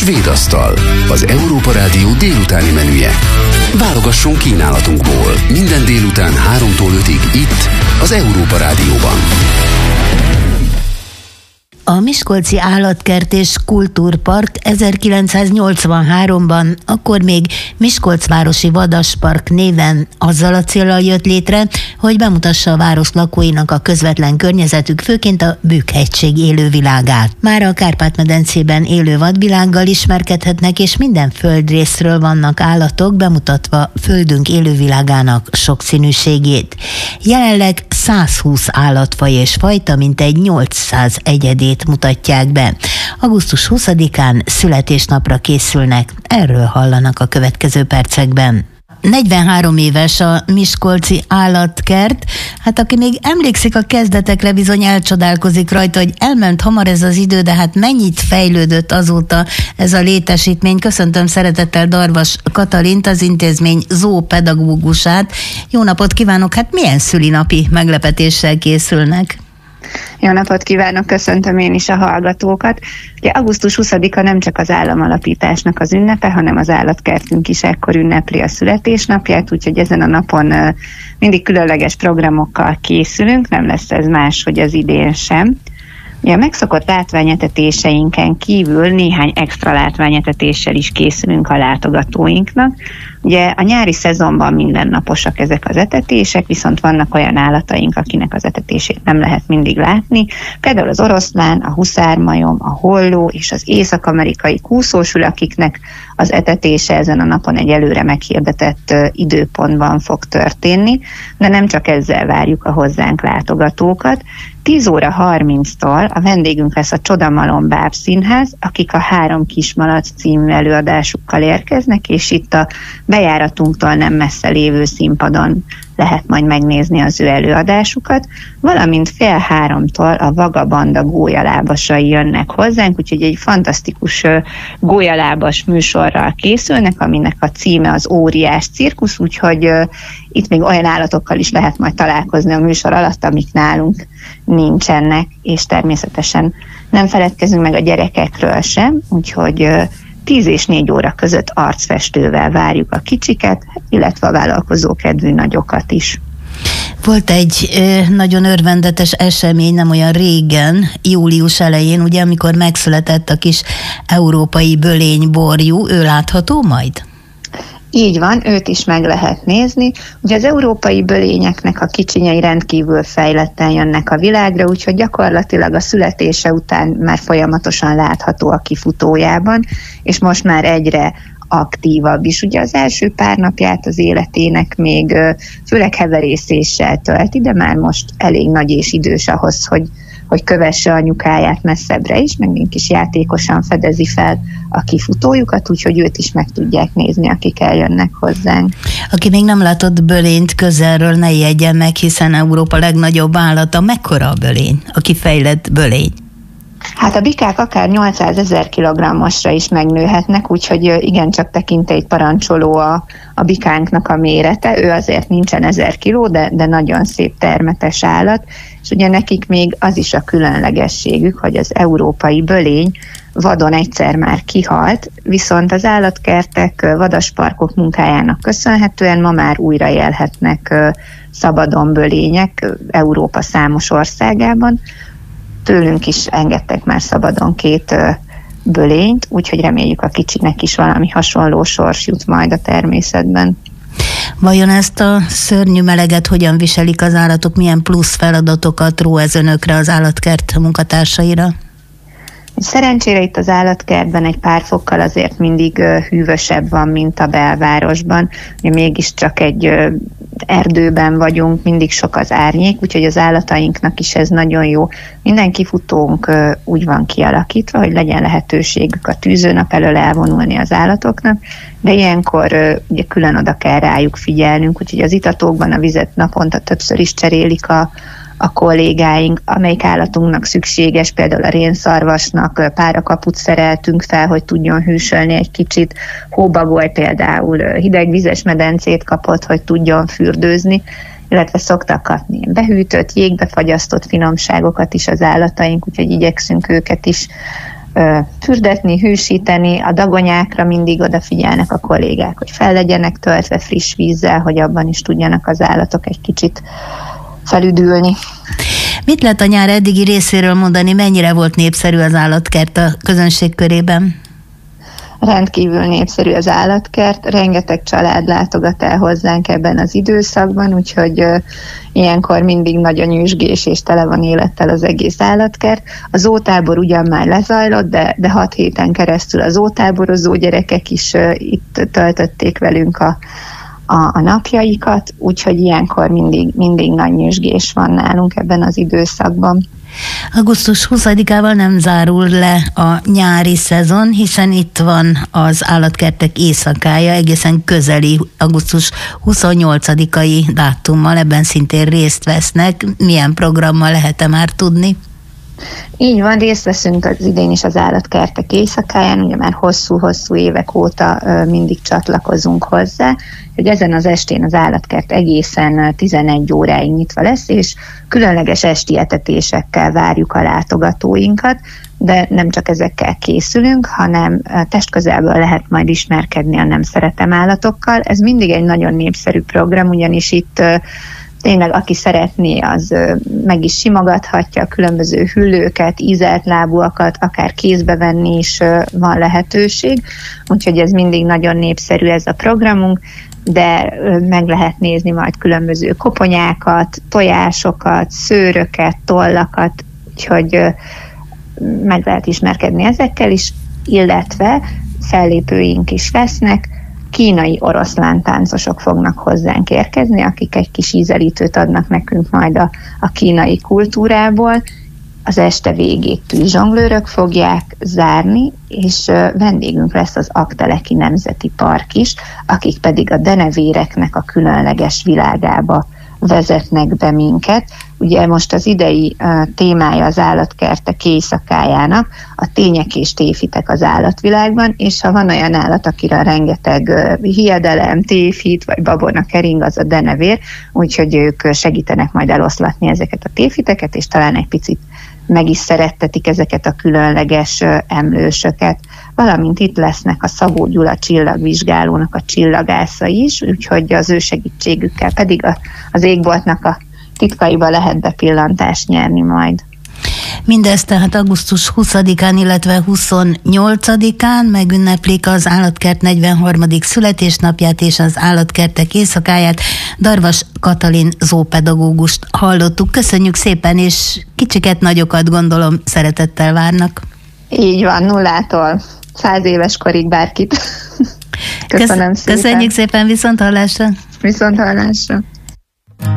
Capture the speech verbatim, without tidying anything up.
Svéd asztal, az Európa Rádió délutáni menüje. Válogasson kínálatunkból minden délután háromtól ötig itt, az Európa Rádióban. A Miskolci Állatkert és Kultúrpark ezerkilencszáznyolcvanháromban, akkor még Miskolcvárosi Vadaspark néven azzal a céllal jött létre, hogy bemutassa a város lakóinak a közvetlen környezetük, főként a Bükk-hegység élővilágát. Már a Kárpát-medencében élő vadvilággal ismerkedhetnek, és minden földrészről vannak állatok, bemutatva földünk élővilágának sokszínűségét. Jelenleg százhúsz állatfaj és fajta, mintegy nyolcszáz egyedét mutatják be. augusztus huszadikán születésnapra készülnek, erről hallanak a következő percekben. negyvenhárom éves a Miskolci Állatkert, hát aki még emlékszik a kezdetekre, bizony elcsodálkozik rajta, hogy elment hamar ez az idő, de hát mennyit fejlődött azóta ez a létesítmény. Köszöntöm szeretettel Darvas Katalint, az intézmény zoopedagógusát. Jó napot kívánok, hát milyen szülinapi meglepetéssel készülnek? Jó napot kívánok, köszöntöm én is a hallgatókat. Ugye augusztus huszadika nem csak az államalapításnak az ünnepe, hanem az állatkertünk is ekkor ünnepli a születésnapját, úgyhogy ezen a napon mindig különleges programokkal készülünk, nem lesz ez más, hogy az idén sem. Ugye a megszokott látványetetéseinken kívül néhány extra látványetetéssel is készülünk a látogatóinknak. Ugye a nyári szezonban mindennaposak ezek az etetések, viszont vannak olyan állataink, akinek az etetését nem lehet mindig látni. Például az oroszlán, a huszármajom, a holló és az észak-amerikai kúszósül, akiknek az etetése ezen a napon egy előre meghirdetett időpontban fog történni, de nem csak ezzel várjuk a hozzánk látogatókat. tíz óra harminctól a vendégünk lesz a Csodamalom Bábszínház, akik a Három Kismalac című előadásukkal érkeznek, és itt a bejáratunktól nem messze lévő színpadon lehet majd megnézni az ő előadásukat, valamint fél háromtól a Vagabanda gólyalábasai jönnek hozzánk, úgyhogy egy fantasztikus gólyalábas műsorral készülnek, aminek a címe az Óriás cirkusz, úgyhogy uh, itt még olyan állatokkal is lehet majd találkozni a műsor alatt, amik nálunk nincsenek, és természetesen nem feledkezünk meg a gyerekekről sem, úgyhogy uh, tíz és négy óra között arcfestővel várjuk a kicsiket, illetve a vállalkozókedvű nagyokat is. Volt egy ö, nagyon örvendetes esemény nem olyan régen, július elején, ugye, amikor megszületett a kis európai bölényborjú, ő látható majd? Így van, őt is meg lehet nézni. Ugye az európai bölényeknek a kicsinyei rendkívül fejletten jönnek a világra, úgyhogy gyakorlatilag a születése után már folyamatosan látható a kifutójában, és most már egyre aktívabb is. Ugye az első pár napját az életének még főleg heverészéssel tölti, de már most elég nagy és idős ahhoz, hogy hogy kövesse anyukáját messzebbre is, meg mink is játékosan fedezi fel a kifutójukat, úgyhogy őt is meg tudják nézni, akik eljönnek hozzánk. Aki még nem látott bölényt közelről, ne ijedjen meg, hiszen Európa legnagyobb állata. Mekkora a bölény, a kifejlett bölény? Hát a bikák akár nyolcszázezer kilogrammosra is megnőhetnek, úgyhogy igencsak tekintélyt parancsoló a, a bikánknak a mérete. Ő azért nincsen ezer kiló, de, de nagyon szép termetes állat, és ugye nekik még az is a különlegességük, hogy az európai bölény vadon egyszer már kihalt, viszont az állatkertek, vadasparkok munkájának köszönhetően ma már újra élhetnek szabadon bölények Európa számos országában. Tőlünk is engedtek már szabadon két bölényt, úgyhogy reméljük a kicsinek is valami hasonló sors jut majd a természetben. Vajon ezt a szörnyű meleget hogyan viselik az állatok, milyen plusz feladatokat ró ez önökre, az állatkert munkatársaira? Szerencsére itt az állatkertben egy pár fokkal azért mindig hűvösebb van, mint a belvárosban. Mi mégiscsak egy erdőben vagyunk, mindig sok az árnyék, úgyhogy az állatainknak is ez nagyon jó. Minden kifutónk úgy van kialakítva, hogy legyen lehetőségük a tűzőnap elől elvonulni az állatoknak, de ilyenkor ugye külön oda kell rájuk figyelnünk, úgyhogy az itatókban a vizet naponta többször is cserélik a a kollégáink, amelyik állatunknak szükséges, például a rénszarvasnak párakaput szereltünk fel, hogy tudjon hűsölni egy kicsit, hóbagoly például hidegvizes medencét kapott, hogy tudjon fürdőzni, illetve szoktak kapni behűtött, jégbe fagyasztott finomságokat is az állataink, úgyhogy igyekszünk őket is ö, fürdetni, hűsíteni, a dagonyákra mindig odafigyelnek a kollégák, hogy fel legyenek töltve friss vízzel, hogy abban is tudjanak az állatok egy kicsit felüdülni. Mit lehet a nyár eddigi részéről mondani, mennyire volt népszerű az állatkert a közönség körében? Rendkívül népszerű az állatkert, rengeteg család látogat el hozzánk ebben az időszakban, úgyhogy uh, ilyenkor mindig nagy a nyüzsgés és tele van élettel az egész állatkert. A zótábor ugyan már lezajlott, de, de hat héten keresztül az zótáborozó gyerekek is uh, itt töltötték velünk a, a, a napjaikat, úgyhogy ilyenkor mindig, mindig nagy nyüzsgés van nálunk ebben az időszakban. augusztus huszadikával nem zárul le a nyári szezon, hiszen itt van az állatkertek éjszakája, egészen közeli augusztus huszonnyolcadikai dátummal, ebben szintén részt vesznek. Milyen programmal lehet-e már tudni? Így van, részt veszünk az idén is az állatkertek éjszakáján, ugye már hosszú-hosszú évek óta ö, mindig csatlakozunk hozzá, hogy ezen az estén az állatkert egészen tizenegy óráig nyitva lesz, és különleges esti etetésekkel várjuk a látogatóinkat, de nem csak ezekkel készülünk, hanem testközelből lehet majd ismerkedni a nem szeretem állatokkal. Ez mindig egy nagyon népszerű program, ugyanis itt tényleg aki szeretné, az meg is simogathatja a különböző hüllőket, ízelt lábúakat, akár kézbe venni is van lehetőség, úgyhogy ez mindig nagyon népszerű ez a programunk, de meg lehet nézni majd különböző koponyákat, tojásokat, szőröket, tollakat, úgyhogy meg lehet ismerkedni ezekkel is, illetve fellépőink is lesznek, kínai oroszlán táncosok fognak hozzánk érkezni, akik egy kis ízelítőt adnak nekünk majd a, a kínai kultúrából. Az este végéig tűzsonglőrök fogják zárni, és vendégünk lesz az Aggteleki Nemzeti Park is, akik pedig a denevéreknek a különleges világába vezetnek be minket. Ugye most az idei uh, témája az állatkertek éjszakájának a tények és tévhitek az állatvilágban, és ha van olyan állat, akire rengeteg uh, hiedelem, tévhit vagy babona kering, az a denevér, úgyhogy ők segítenek majd eloszlatni ezeket a tévhiteket, és talán egy picit meg is szerettetik ezeket a különleges uh, emlősöket. Valamint itt lesznek a Szabó Gyula csillagvizsgálónak a csillagászai is, úgyhogy az ő segítségükkel pedig a, az égboltnak a titkaiba lehet bepillantást nyerni majd. Mindezt tehát augusztus huszadikán, illetve huszonnyolcadikán megünneplik az állatkert negyvenharmadik születésnapját és az állatkertek éjszakáját. Darvas Katalin zoopedagógust hallottuk. Köszönjük szépen, és kicsiket, nagyokat gondolom szeretettel várnak. Így van, nullától száz éves korig bárkit. Köszönöm Kösz- szépen. Köszönjük szépen, viszonthallásra. Viszonthallásra.